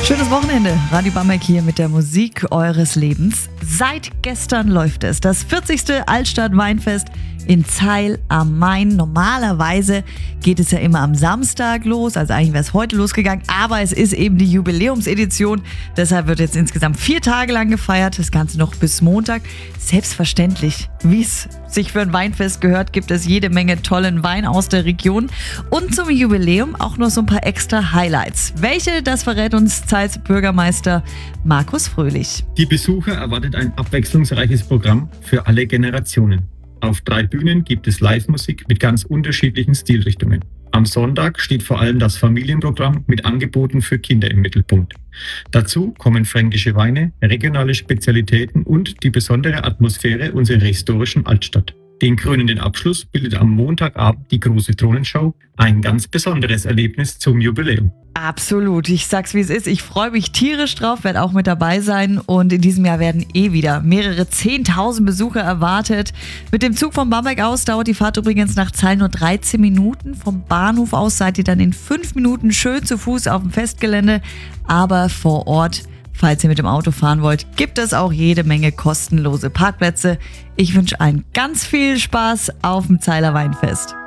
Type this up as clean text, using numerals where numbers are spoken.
Schönes Wochenende. Radio Bamberg hier mit der Musik eures Lebens. Seit gestern läuft es. Das 40. Altstadt-Weinfest in Zeil am Main. Normalerweise geht es ja immer am Samstag los, also eigentlich wäre es heute losgegangen, aber es ist eben die Jubiläumsedition. Deshalb wird jetzt insgesamt 4 Tage lang gefeiert, das Ganze noch bis Montag. Selbstverständlich, wie es sich für ein Weinfest gehört, gibt es jede Menge tollen Wein aus der Region und zum Jubiläum auch noch so ein paar extra Highlights. Welche, das verrät uns Zeils Bürgermeister Markus Fröhlich. Die Besucher erwartet ein abwechslungsreiches Programm für alle Generationen. Auf 3 Bühnen gibt es Live-Musik mit ganz unterschiedlichen Stilrichtungen. Am Sonntag steht vor allem das Familienprogramm mit Angeboten für Kinder im Mittelpunkt. Dazu kommen fränkische Weine, regionale Spezialitäten und die besondere Atmosphäre unserer historischen Altstadt. Den krönenden Abschluss bildet am Montagabend die große Thronenshow, ein ganz besonderes Erlebnis zum Jubiläum. Absolut, ich sag's wie es ist, ich freue mich tierisch drauf, werde auch mit dabei sein und in diesem Jahr werden wieder mehrere 10.000 Besucher erwartet. Mit dem Zug von Bamberg aus dauert die Fahrt übrigens nach Zeil nur 13 Minuten. Vom Bahnhof aus seid ihr dann in 5 Minuten schön zu Fuß auf dem Festgelände, aber vor Ort, falls ihr mit dem Auto fahren wollt, gibt es auch jede Menge kostenlose Parkplätze. Ich wünsche allen ganz viel Spaß auf dem Zeiler Weinfest.